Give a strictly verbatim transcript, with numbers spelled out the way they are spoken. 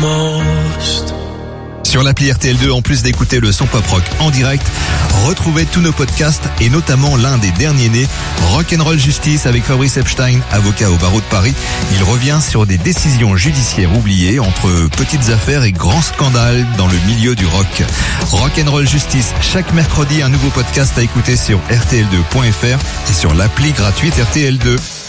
most. Sur l'appli R T L deux, en plus d'écouter le son pop rock en direct, retrouvez tous nos podcasts et notamment l'un des derniers nés, Rock'n'Roll Justice avec Fabrice Epstein, avocat au barreau de Paris. Il revient sur des décisions judiciaires oubliées entre petites affaires et grands scandales dans le milieu du rock. Rock'n'Roll Justice, chaque mercredi, un nouveau podcast à écouter sur R T L deux point F R et sur l'appli gratuite R T L deux.